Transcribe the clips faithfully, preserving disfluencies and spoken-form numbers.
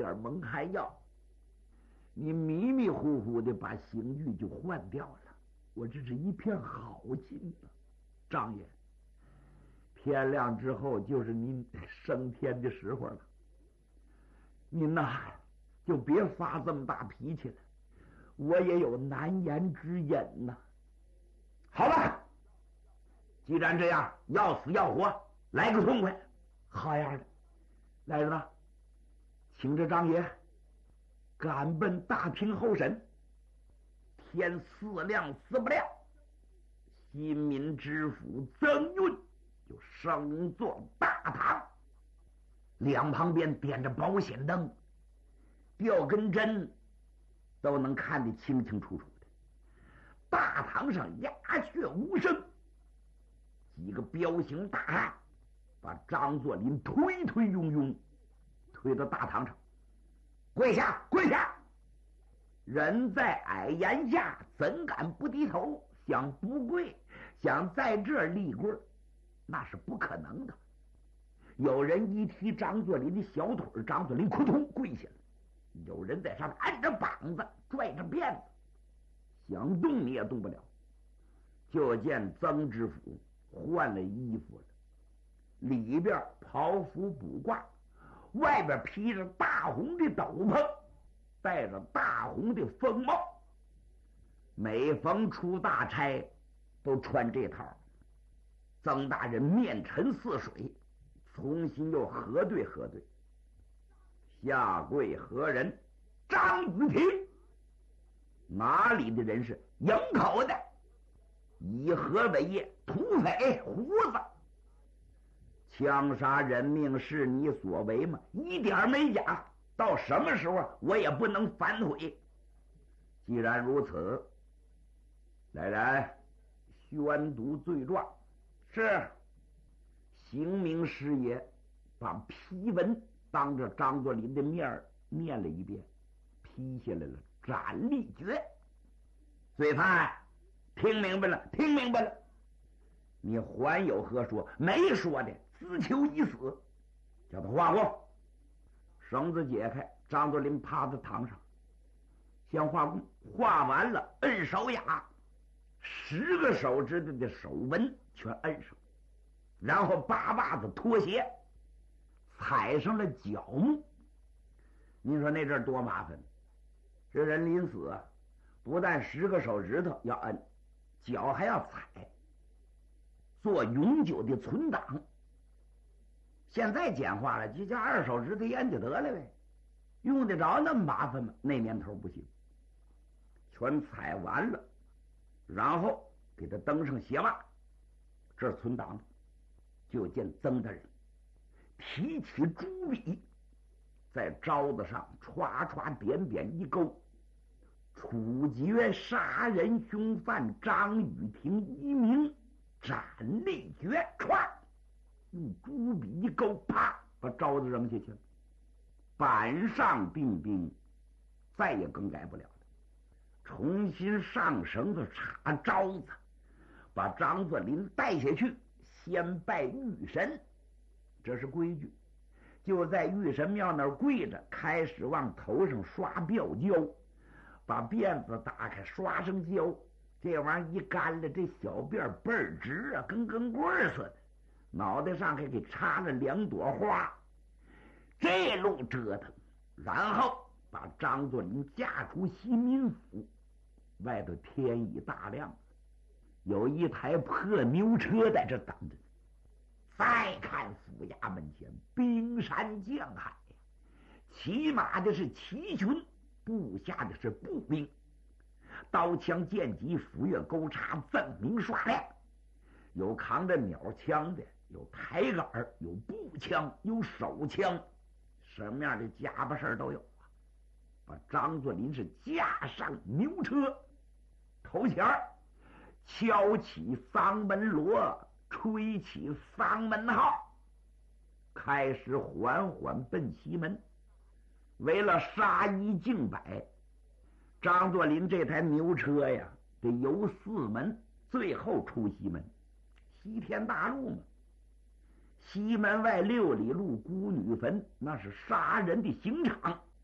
点蒙汗药，你迷迷糊糊的把刑具就换掉了，我这是一片好心啊。张爷，天亮之后就是您升天的时候了，您呐就别发这么大脾气了，我也有难言之隐呐。好了，既然这样，要死要活，来个痛快。好样的，来人呐，请着张爷赶奔大庭候审。天四亮四不亮，新民知府曾运就升坐大堂，两旁边点着保险灯，吊根针都能看得清清楚楚的。大堂上鸦雀无声，几个彪形大汉把张作霖推推拥拥推到大堂上，跪下跪下！人在矮檐下，怎敢不低头？想不跪，想在这儿立棍，那是不可能的。有人一踢张作霖的小腿，张作霖扑通跪下了；有人在上面按着膀子，拽着辫子，想动你也动不了。就见曾知府换了衣服了，里边袍服补挂，外边披着大红的斗篷，戴着大红的风帽。每逢出大差都穿这套。曾大人面沉似水，重新又核对核对。下跪何人？张雨婷。哪里的人是？营口的，以何为业？土匪胡子。枪杀人命是你所为吗？一点没假。到什么时候我也不能反悔。既然如此，来人，宣读罪状。是。刑名师爷把批文当着张作霖的面念了一遍，批下来了，斩立决。罪犯听明白了，听明白了。你还有何说？没说的，自求已死。叫他画过。绳子解开，张作霖趴在堂上，先画弓，画完了摁手雅，十个手指头的手纹全摁上，然后扒袜子脱鞋，踩上了脚木。您说那阵多麻烦，这人临死啊，不但十个手指头要摁，脚还要踩，做永久的存档。现在简化了，就叫二手指头烟就得了呗，用得着那么麻烦吗？那年头不行。全踩完了，然后给他登上鞋袜，这儿存档。就见曾大人提起朱笔，在招子上歘歘点点一勾，处决杀人凶犯张雨婷一名，斩立决。歘，用朱笔一勾，啪，把招子扔下去了。板上钉钉，再也更改不了了。重新上绳子插招子，把张作霖带下去，先拜玉神，这是规矩。就在玉神庙那儿跪着，开始往头上刷吊胶，把辫子打开，刷上胶。这玩意儿一干了，这小辫倍儿直啊，跟根棍似的。脑袋上还给插了两朵花。这路折腾，然后把张作霖架出西民府。外头天已大亮，有一台破牛车在这等着。再看府衙门前冰山降海呀，骑马的是骑军，部下的是步兵，刀枪剑戟斧钺钩叉锃明刷亮，有扛着鸟枪的，有抬杆，有步枪，有手枪，什么样的家伙事儿都有啊。把张作霖是架上牛车，头前敲起丧门锣，吹起丧门号，开始缓缓奔西门。为了杀一儆百，张作霖这台牛车呀，得游四门，最后出西门。西天大路嘛，西门外六里路孤女坟，那是杀人的刑场，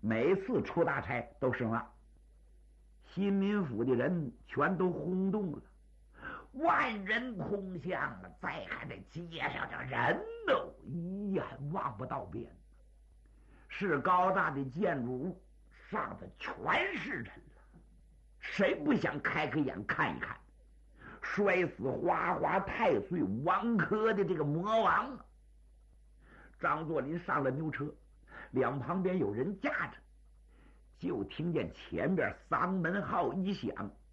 每次出大差都胜了。新民府的人全都轰动了，万人空巷了。再看这街上这人都一眼望不到边，是高大的建筑物上的全是人了，谁不想开开眼看一看摔死花花太岁王科的这个魔王啊？张作霖上了牛车，两旁边有人架着，就听见前边丧门号一响，